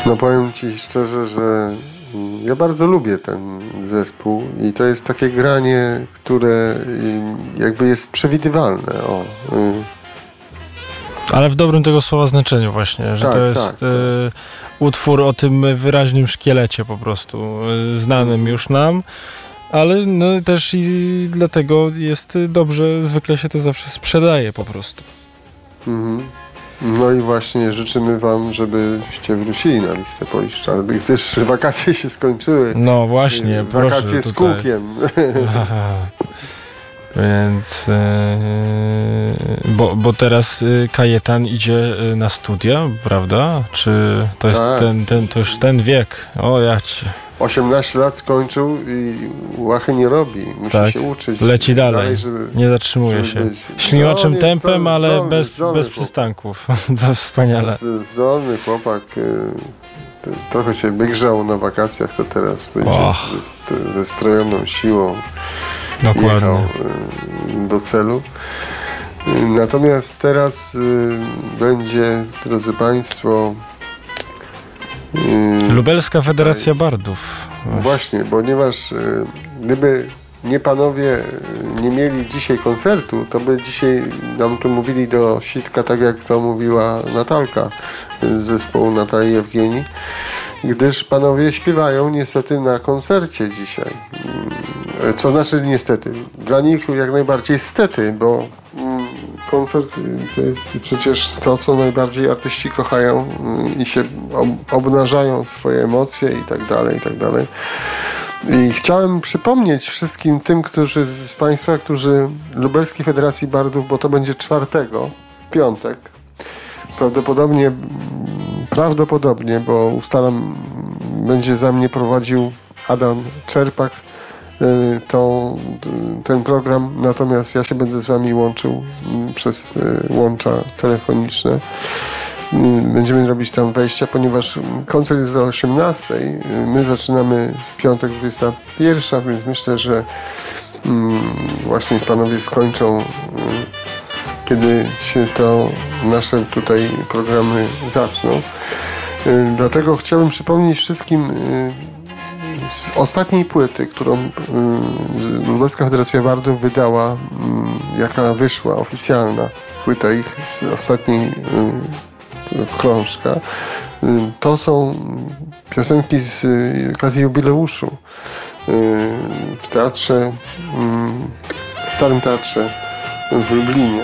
No powiem Ci szczerze, że ja bardzo lubię ten zespół i to jest takie granie, które jakby jest przewidywalne. Ale w dobrym tego słowa znaczeniu właśnie, że tak, to jest utwór o tym wyraźnym szkielecie po prostu, znanym już nam, ale no też i dlatego jest dobrze, zwykle się to zawsze sprzedaje po prostu. No i właśnie życzymy Wam, żebyście wrócili na listę Polish Chart, gdyż wakacje się skończyły. No właśnie, wakacje z kółkiem. Więc bo teraz Kajetan idzie na studia, prawda? Czy to jest to już ten wiek? O ja cię. 18 lat skończył i łachy nie robi. Musi się uczyć. Leci dalej nie zatrzymuje się. Ślimaczym tempem, ale bez przystanków. To wspaniale. Zdolny chłopak. Trochę się wygrzał na wakacjach, to teraz będzie ze strojoną siłą jechał do celu. Natomiast teraz będzie, drodzy Państwo, Lubelska Federacja Bardów. Właśnie, ponieważ gdyby nie panowie nie mieli dzisiaj koncertu, to by dzisiaj nam tu mówili do sitka, tak jak to mówiła Natalka z zespołu Natalii Jewgenii, gdyż panowie śpiewają niestety na koncercie dzisiaj. Co znaczy niestety? Dla nich jak najbardziej stety, bo koncert to jest przecież to, co najbardziej artyści kochają i się obnażają swoje emocje i tak dalej, i tak dalej. I chciałem przypomnieć wszystkim tym, z Państwa, którzy Lubelskiej Federacji Bardów, bo to będzie 4, w piątek, prawdopodobnie, bo ustalam, będzie za mnie prowadził Adam Czerpak ten program, natomiast ja się będę z Wami łączył przez łącza telefoniczne. Będziemy robić tam wejścia, ponieważ koncert jest do 18. My zaczynamy w piątek 21, więc myślę, że właśnie panowie skończą, kiedy się to nasze tutaj programy zaczną. Dlatego chciałbym przypomnieć wszystkim z ostatniej płyty, którą Lubelska Federacja Bardów wydała, jaka wyszła, oficjalna płyta ich z ostatniej krążka. To są piosenki z okazji jubileuszu w teatrze, w Starym Teatrze w Lublinie.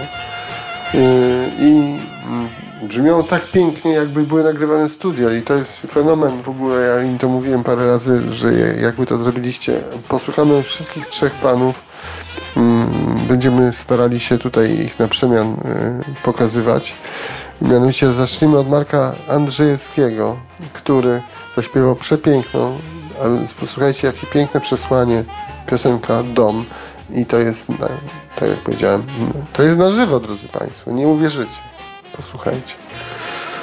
I brzmią tak pięknie, jakby były nagrywane studia i to jest fenomen w ogóle. Ja im to mówiłem parę razy, że jakby to zrobiliście. Posłuchamy wszystkich 3 panów. Będziemy starali się tutaj ich na przemian pokazywać. Mianowicie zaczniemy od Marka Andrzejewskiego, który zaśpiewał przepiękną, ale posłuchajcie, jakie piękne przesłanie, piosenka Dom. I to jest, tak jak powiedziałem, to jest na żywo, drodzy Państwo. Nie uwierzycie. Posłuchajcie.